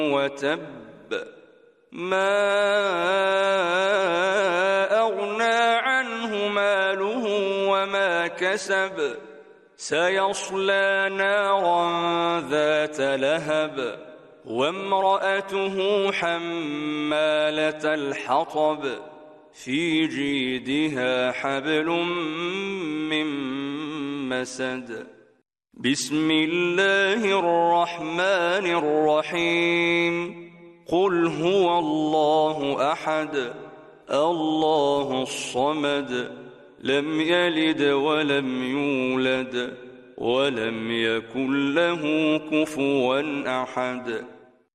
وتب ما أغنى عنه ماله وما كسب سيصلى نارا ذات لهب وامرأته حمالة الحطب في جيدها حبل من مسد. بسم الله الرحمن الرحيم. قل هو الله أحد الله الصمد لم يلد ولم يولد ولم يكن له كفوا أحد.